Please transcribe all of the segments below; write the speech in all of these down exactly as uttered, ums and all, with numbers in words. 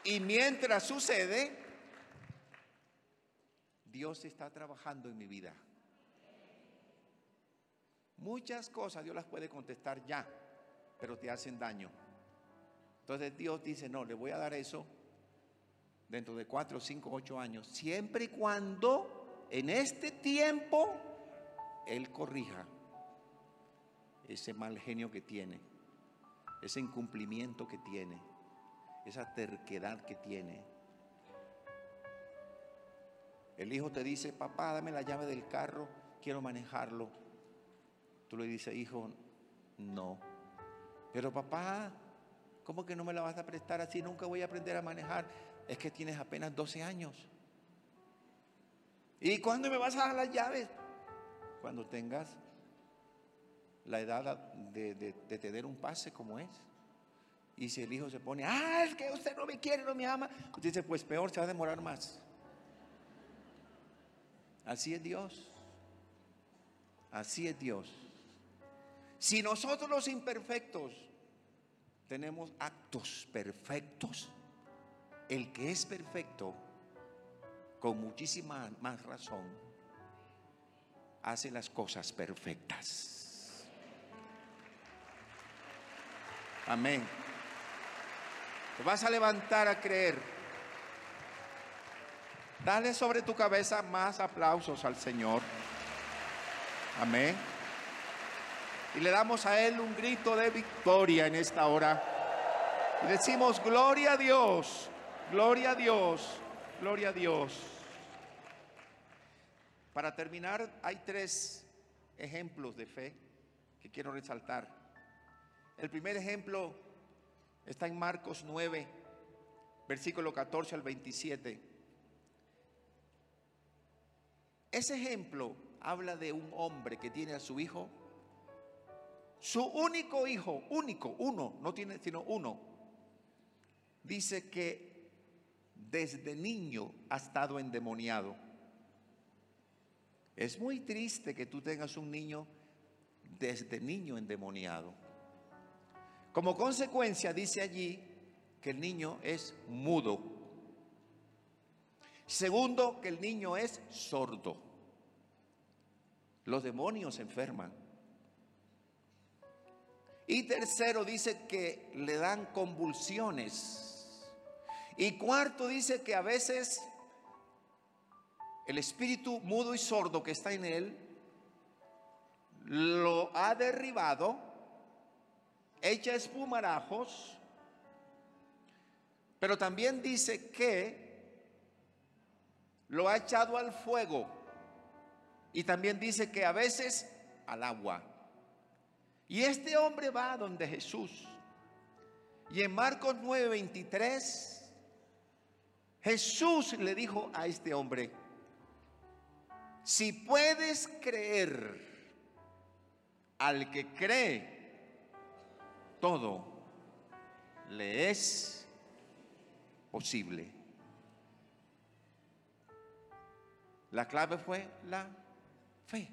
Y mientras sucede, Dios está trabajando en mi vida. Muchas cosas Dios las puede contestar ya, pero te hacen daño. Entonces Dios dice, no, le voy a dar eso dentro de cuatro, cinco, ocho años, siempre y cuando en este tiempo Él corrija ese mal genio que tiene, ese incumplimiento que tiene, esa terquedad que tiene. El hijo te dice, papá, dame la llave del carro, quiero manejarlo. Tú le dices, hijo, no. Pero papá, ¿cómo que no me la vas a prestar así? Nunca voy a aprender a manejar. Es que tienes apenas doce años. ¿Y cuándo me vas a dar las llaves? Cuando tengas la edad de, de, de tener un pase como es. Y si el hijo se pone, ah, es que usted no me quiere, no me ama, usted dice, pues peor, se va a demorar más. Así es Dios. Así es Dios. Si nosotros los imperfectos tenemos actos perfectos, el que es perfecto, con muchísima más razón, hace las cosas perfectas. Amén. Te vas a levantar a creer. Dale sobre tu cabeza más aplausos al Señor. Amén. Y le damos a Él un grito de victoria en esta hora. Y decimos, gloria a Dios, gloria a Dios, gloria a Dios. Para terminar, hay tres ejemplos de fe que quiero resaltar. El primer ejemplo está en Marcos nueve, versículo catorce al veintisiete. Ese ejemplo habla de un hombre que tiene a su hijo, su único hijo, único, uno, no tiene sino uno. Dice que desde niño ha estado endemoniado. Es muy triste que tú tengas un niño desde niño endemoniado. Como consecuencia, dice allí que el niño es mudo. Segundo, que el niño es sordo. Los demonios enferman. Y tercero, dice que le dan convulsiones. Y cuarto, dice que a veces el espíritu mudo y sordo que está en él lo ha derribado, echa espumarajos, pero también dice que lo ha echado al fuego, y también dice que a veces al agua. Y este hombre va donde Jesús, y en Marcos nueve veintitrés Jesús le dijo a este hombre, si puedes creer, al que cree, todo le es posible. La clave fue la fe.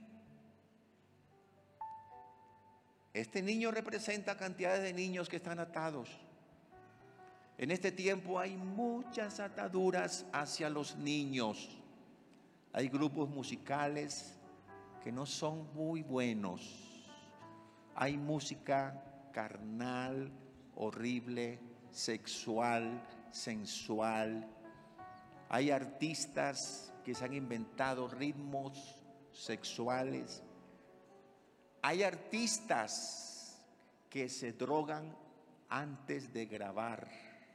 Este niño representa cantidades de niños que están atados. En este tiempo hay muchas ataduras hacia los niños. Hay grupos musicales que no son muy buenos. Hay música carnal, horrible, sexual, sensual. Hay artistas que se han inventado ritmos sexuales. Hay artistas que se drogan antes de grabar.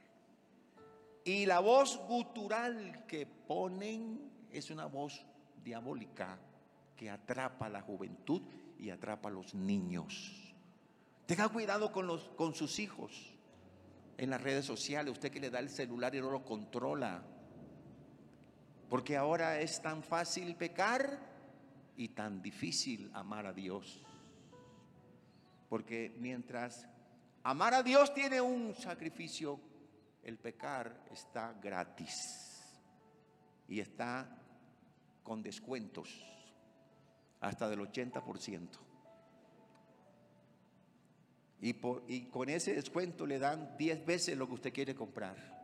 Y la voz gutural que ponen es una voz diabólica que atrapa a la juventud y atrapa a los niños. Tenga cuidado con, los, con sus hijos en las redes sociales. Usted que le da el celular y no lo controla. Porque ahora es tan fácil pecar y tan difícil amar a Dios. Porque mientras amar a Dios tiene un sacrificio, el pecar está gratis y está con descuentos hasta del ochenta por ciento. Y, por, y con ese descuento le dan diez veces lo que usted quiere comprar.